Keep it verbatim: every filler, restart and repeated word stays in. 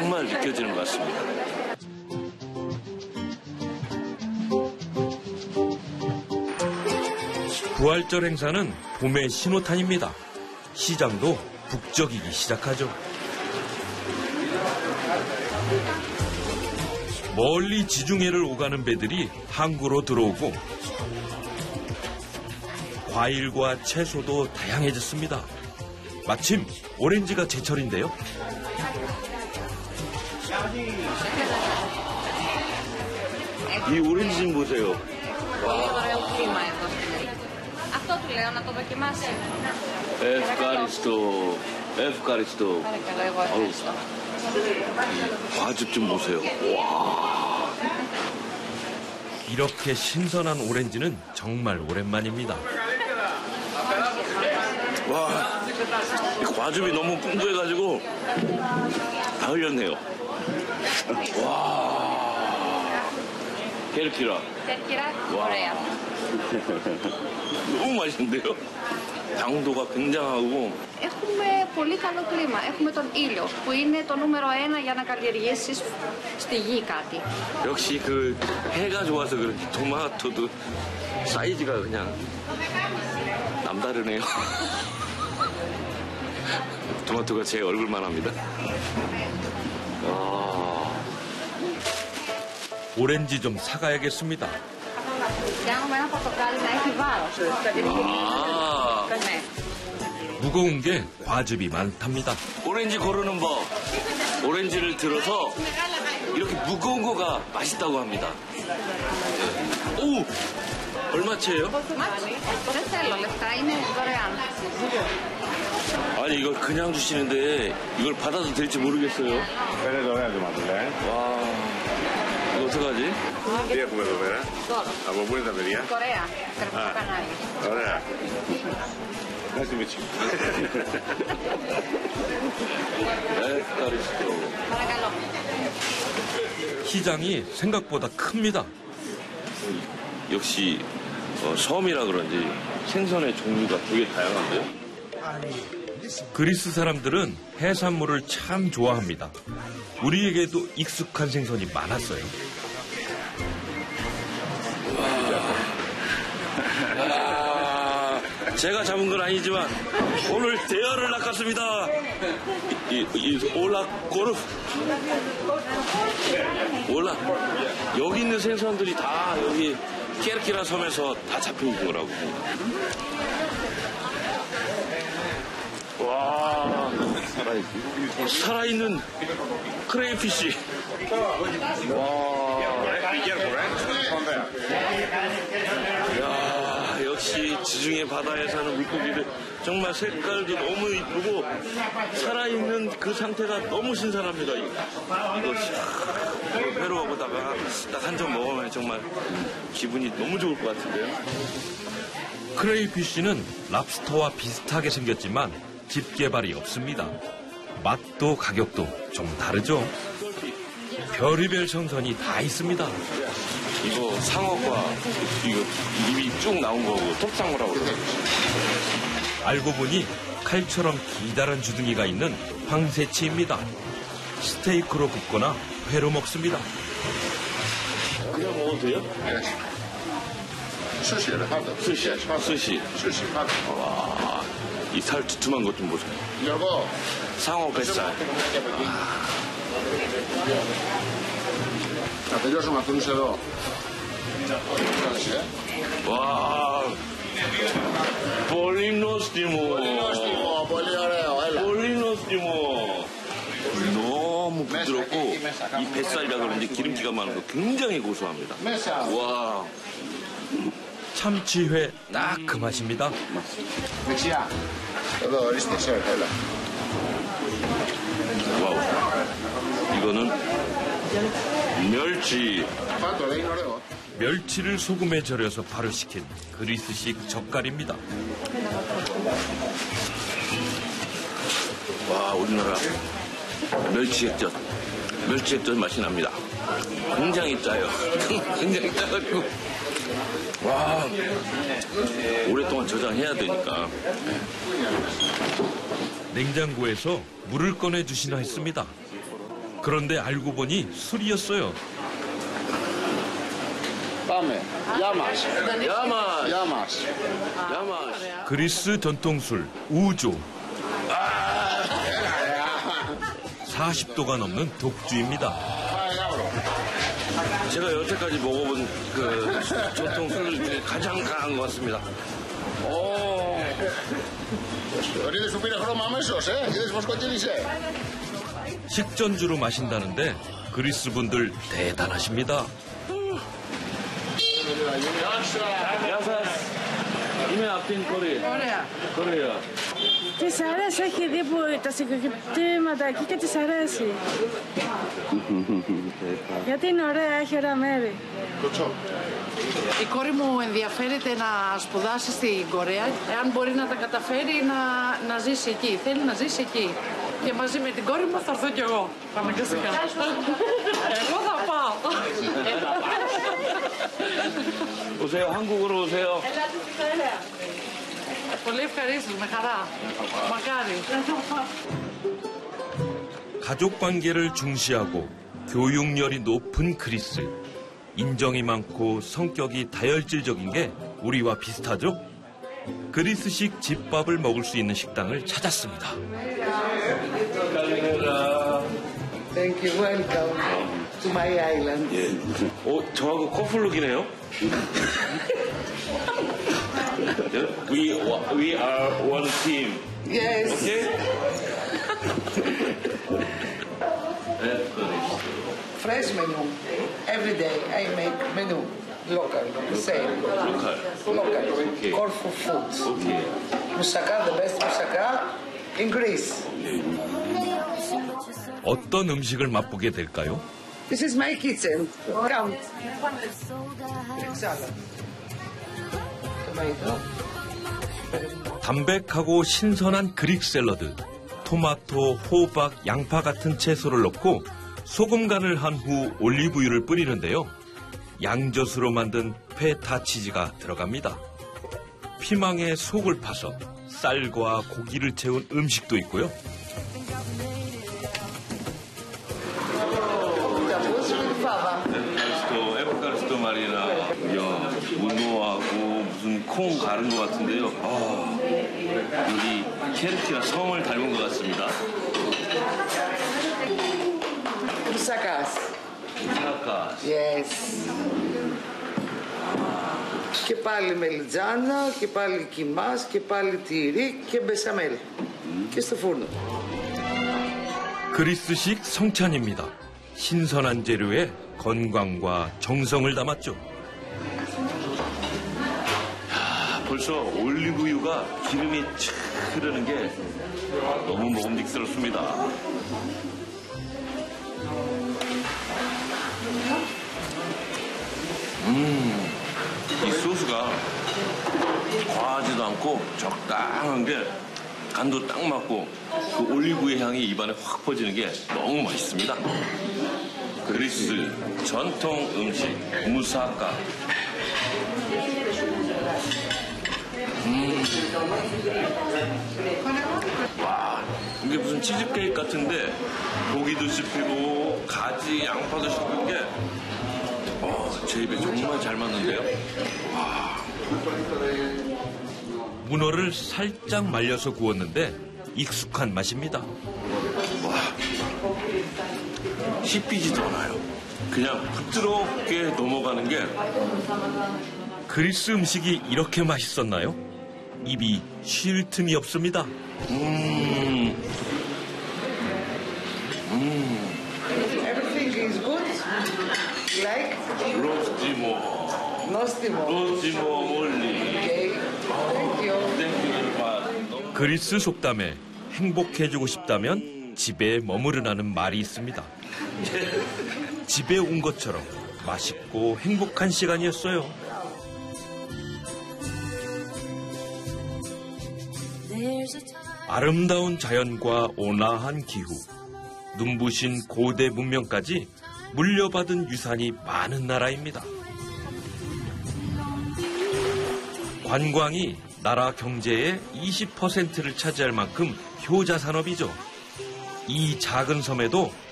정말 느껴지는 것 같습니다. 부활절 행사는 봄의 신호탄입니다. 시장도 북적이기 시작하죠. 멀리 지중해를 오가는 배들이 항구로 들어오고 과일과 채소도 다양해졌습니다. 마침 오렌지가 제철인데요. 이 오렌지 좀 보세요. 에프카리스토, 에프카리스토. 과즙 좀 보세요. 와. 이렇게 신선한 오렌지는 정말 오랜만입니다. 와, 이 과즙이 너무 풍부해가지고 다 흘렸네요. 와, 케르키라. 케르키라, 코레아. 너무 맛있는데요? 당도가 굉장하고. Έχουμε πολύ καλό κλίμα. Έχουμε τον ήλιο, που είναι το νούμερο ένα για να καλλιεργήσεις στη γη κάτι. 역시 그 해가 좋아서 그런지 토마토도 사이즈가 그냥 남다르네요. 토마토가 제 얼굴만 합니다. 아... 오렌지 좀 사가야겠습니다. Κάνουμε ένα πορτοκάλι να έχει βάρος. 무거운 게 과즙이 많답니다. 오렌지 고르는 법. 오렌지를 들어서 이렇게 무거운 거가 맛있다고 합니다. 오! 얼마치예요? Δεν θέλω λεφτά, είναι δωρεάν. 아니 이걸 그냥 주시는데 이걸 받아도 될지 모르겠어요. Fede dov'è domanda? 와, 이거 어떡하지? Chi è come dov'è? A Bobone Taveria? Κορέα, κρεπικό κανάλι. Ωραία. Nice to meet you. 에스카리스토. Παρακαλώ. 시장이 생각보다 큽니다. 역시 어, 섬이라 그런지 생선의 종류가 되게 다양한데요. 그리스 사람들은 해산물을 참 좋아합니다. 우리에게도 익숙한 생선이 많았어요. 아, 제가 잡은 건 아니지만 오늘 대여를 낚았습니다. 이, 이, 이 올라 고르 올라 여기 있는 생선들이 다 여기 케르키라 섬에서 다 잡힌 거라고. 와, 살아있는 크레이피쉬. 와, 야, 역시 지중해 바다에 사는 물고기들 정말 색깔도 너무 이쁘고 살아있는 그 상태가 너무 신선합니다. 이거 회로 먹다가 딱 한 점 먹으면 정말 기분이 너무 좋을 것 같은데요. 크레이피쉬는 랍스터와 비슷하게 생겼지만 집게발이 없습니다. 맛도 가격도 좀 다르죠. 별의별 생선이 다 있습니다. 이거 상어과 이거 입이 쭉 나온 거고 톱상어라고 그래요. 알고 보니 칼처럼 기다란 주둥이가 있는 황새치입니다. 스테이크로 굽거나 회로 먹습니다. 그냥 먹어도 돼요? 스시, 스시, 스시. 스시. 와, 이 살 두툼한 것 좀 보세요. 여보. 상어 뱃살. Θα τελειώσουμε αυτούς εδώ. 와, 볼리노스티모. Πολύνοστιμο, πολύ ωραίο, έλα. 볼리노스티모. 너무 부드럽고 이 뱃살이라 그런지 기름기가 많은 거 굉장히 고소합니다. 와, 참치회 딱 그 맛입니다. Δεξιά. Εδώ, ορίστε, σερ, έλα. 와우. 이거는 멸치. Φάτο, δεν είναι ωραίο. 멸치를 소금에 절여서 발효시킨 그리스식 젓갈입니다. 와, 우리나라 멸치액젓. 멸치액젓 맛이 납니다. 굉장히 짜요. 굉장히 짜가지고. 와, 오랫동안 저장해야 되니까. 냉장고에서 물을 꺼내 주시나 했습니다. 그런데 알고 보니 술이었어요. Πάμε. Γεια μας. 야마, Γεια μας. 야마. 그리스 전통술 우조. 사십 도가 넘는 독주입니다. Πάει γάβρο. 제가 여태까지 먹어본 그 전통 술 중에 가장 강한 것 같습니다. 오, Είδες που πήρε χρώμα αμέσως, ε. Είδες πως κοκκίνησε. 식전주로 마신다는데 그리스 분들 대단하십니다. 야사, 이메 앞인 거리. Ωραία. 거리야. Της αρέσει, έχει δει που τα συγκριτήματα εκεί και της αρέσει. Γιατί είναι ωραία, έχει ωραία μέρη. Η κόρη μου ενδιαφέρεται να σπουδάσει στην Κορέα, εάν μπορεί να τα καταφέρει να, να ζήσει εκεί. Θέλει να ζήσει εκεί. Και μαζί με την κόρη μου θα έρθω κι εγώ. Παναγκαστικά. Εγώ θα πάω. 오세요, 한국으로 오세요. Ελάτε στην Κορέα. Πολύ ευχαρίστως, με χαρά. Μακάρι. 가족 관계를 중시하고 교육열이 높은 그리스. 인정이 많고 성격이 다혈질적인 게 우리와 비슷하죠? 그리스식 집밥을 먹을 수 있는 식당을 찾았습니다. Thank you. Welcome to my island. 예. 어, 저하고 커플룩이네요. we we are one team. Yes. Okay? Fresh menu. Every day I make menu. Local. Same. Local. Local. Okay. Corfu food. Okay. Moussaka, the best moussaka in Greece. 어떤 음식을 맛보게 될까요? This is my kitchen. Come. Salad. Tomato. 담백하고 신선한 그릭 샐러드. 토마토, 호박, 양파 같은 채소를 넣고 소금 간을 한 후 올리브유를 뿌리는데요. 양젓으로 만든 페타 치즈가 들어갑니다. 피망에 속을 파서 쌀과 고기를 채운 음식도 있고요. Capuz with fava. 에프카리스토, 에프카리스토 마리나. 이야, 문어하고 무슨 콩 가른 것 같은데요. 아, 여기 케르티와 성을 닮은 것 같습니다. Moussakas. 사카. Yes. Και πάλι μελιτζάνα, και πάλι κιμάς, και πάλι τυρί και μπεσαμέλ. Και στο φούρνο. 그리스식 성찬입니다. 신선한 재료에 건강과 정성을 담았죠. 아, 벌써 올리브유가 기름이 촥 흐르는 게 너무 먹음직스럽습니다. 음, 이 소스가 과하지도 않고 적당한 게 간도 딱 맞고 그 올리브의 향이 입안에 확 퍼지는 게 너무 맛있습니다. 그리스 전통 음식 무사카. 음. 와, 이게 무슨 치즈케이크 같은데 고기도 씹히고 가지, 양파도 씹힌 게 어, 제 입에 정말 잘 맞는데요. 와. 문어를 살짝 말려서 구웠는데 익숙한 맛입니다. 와, 씹히지도 않아요. 그냥 부드럽게 넘어가는 게 그리스 음식이 이렇게 맛있었나요? 입이 쉴 틈이 없습니다. 음, 음, Everything is good. Like 로스티모, nostimo. 로스티모 몰리. Okay. Thank you. 땡큐. 그리스 속담에 행복해지고 싶다면 집에 머무르라는 말이 있습니다. 집에 온 것처럼 맛있고 행복한 시간이었어요. 아름다운 자연과 온화한 기후, 눈부신 고대 문명까지 물려받은 유산이 많은 나라입니다. 관광이 나라 경제의 이십 퍼센트를 차지할 만큼 효자 산업이죠. 이 작은 섬에도